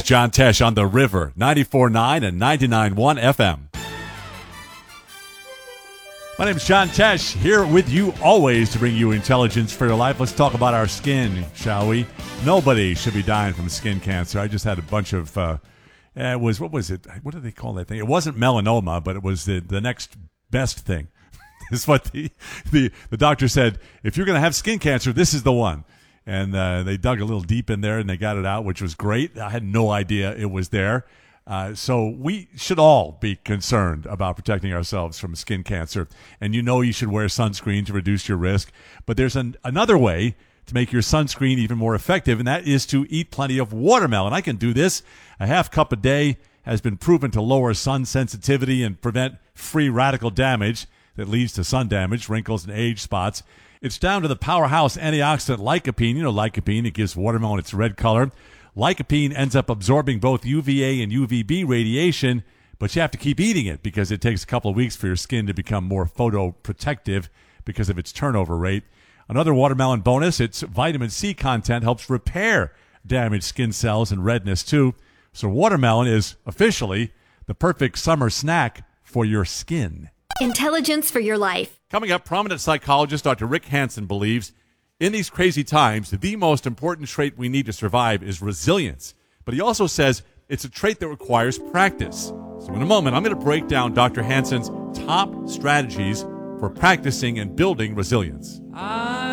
is John Tesh on The River, 94.9 and 99.1 FM. My name is John Tesh, here with you always to bring you intelligence for your life. Let's talk about our skin, shall we? Nobody should be dying from skin cancer. I just had a bunch of, what was it? What do they call that thing? It wasn't melanoma, but it was the next best thing. Is what the doctor said. If you're going to have skin cancer, this is the one. And they dug a little deep in there and they got it out, which was great. I had no idea it was there. So we should all be concerned about protecting ourselves from skin cancer. And you should wear sunscreen to reduce your risk. But there's another way to make your sunscreen even more effective, and that is to eat plenty of watermelon. I can do this. A half cup a day has been proven to lower sun sensitivity and prevent free radical damage that leads to sun damage, wrinkles, and age spots. It's down to the powerhouse antioxidant lycopene. Lycopene, it gives watermelon its red color. Lycopene ends up absorbing both UVA and UVB radiation, but you have to keep eating it because it takes a couple of weeks for your skin to become more photoprotective because of its turnover rate. Another watermelon bonus, its vitamin C content helps repair damaged skin cells and redness too. So watermelon is officially the perfect summer snack for your skin. Intelligence for your life. Coming up, prominent psychologist Dr. Rick Hanson believes in these crazy times, the most important trait we need to survive is resilience. But he also says it's a trait that requires practice. So in a moment, I'm going to break down Dr. Hanson's top strategies for practicing and building resilience.